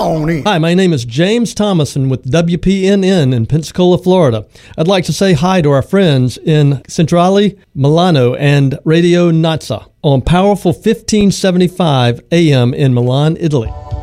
on in. Hi, my name is James Thomason with WPNN in Pensacola, Florida. I'd like to say hi to our friends in Centrale, Milano, and Radio Nazza on powerful 1575 AM in Milan, Italy.